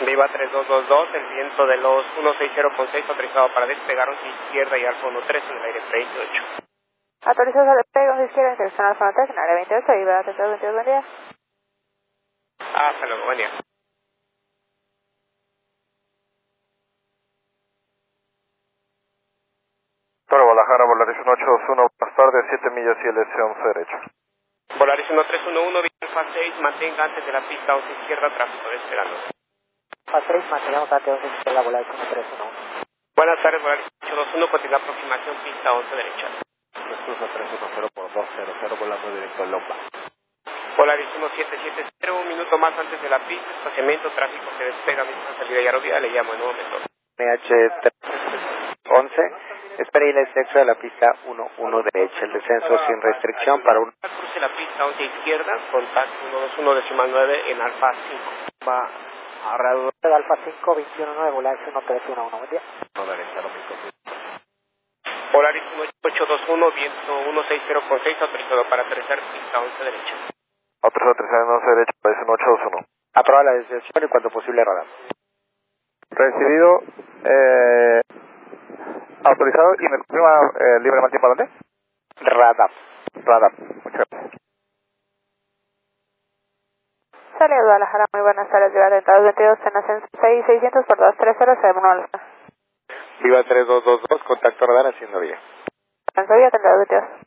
Viva 3222, el viento de los 160.6 autorizado para despegar hacia izquierda y Alfa 13 en el aire 28. Autorizado al despegue hacia izquierda, dirección Alfa 13 en el aire 28, Viva 3222, buen día. Hasta luego, buen día. Toro Guadalajara, Volaris 181, buenas tardes, 7 millas y LS 11 derecho. Volaris 1311, Viva Alfa 6, mantenga antes de la pista 11 izquierda, tráfico despegando. Alfa 6, mantengamos antes de 11 izquierda, Volaris 1311. Buenas tardes, Volaris 821, continúa aproximación pista 11 derecha. Jesús 310 por 200, volando directo en Lomba. Volaris 1770, un minuto más antes de la pista, estacionamiento, tráfico se despega, misma salida y aerovía, le llamo en un momento. MH 11, espera y el exceso de la pista 11 derecha, el descenso sin restricción para un... Cruce la pista 11 izquierda, contacto 121.9 en Alfa 5. Va alrededor de Alfa 5, 219, Volaris 1311, buen día. no derecha, lo mismo. Volaris 1821, viento 160.6, autorizado para aterrizar pista 11 derecha. Autorizado aterrizar en 11 derecho, Volaris 1821. Aproba la desviación y cuanto posible radar. Recibido, autorizado y me confirma libre mal tiempo a dónde? Radar. Radar, muchas gracias. Salida Guadalajara, muy buenas tardes, Viva 3222, en ascenso 6600 por 230, Semuno Alfa. Viva 3222, contacto radar haciendo vía. Viva 3222.